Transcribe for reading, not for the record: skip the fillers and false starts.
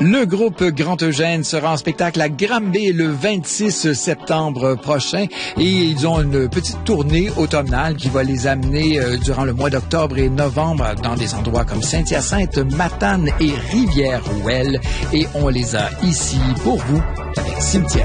Le groupe Grand Eugène sera en spectacle à Granby le 26 septembre prochain et ils ont une petite tournée automnale qui va les amener durant le mois d'octobre et novembre dans des endroits comme Saint-Hyacinthe, Matane et Rivière-Ouelle. Et on les a ici pour vous avec Cimetière.